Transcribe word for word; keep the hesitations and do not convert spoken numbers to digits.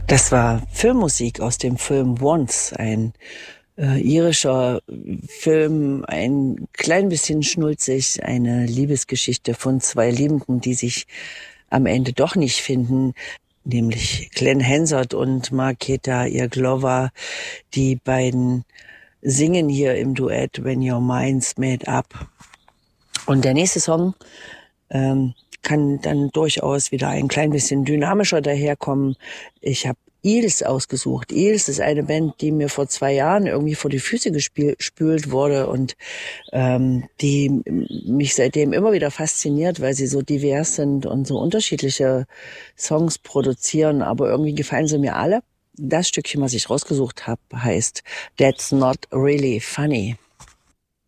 Das war Filmmusik aus dem Film Once, ein äh, irischer Film, ein klein bisschen schnulzig, eine Liebesgeschichte von zwei Liebenden, die sich am Ende doch nicht finden, nämlich Glenn Hansard und Marketa Irglova. Die beiden singen hier im Duett When Your Mind's Made Up. Und der nächste Song ähm, kann dann durchaus wieder ein klein bisschen dynamischer daherkommen. Ich habe Eels ausgesucht. Eels ist eine Band, die mir vor zwei Jahren irgendwie vor die Füße gespült wurde und ähm, die mich seitdem immer wieder fasziniert, weil sie so divers sind und so unterschiedliche Songs produzieren, aber irgendwie gefallen sie mir alle. Das Stückchen, was ich rausgesucht habe, heißt That's Not Really Funny.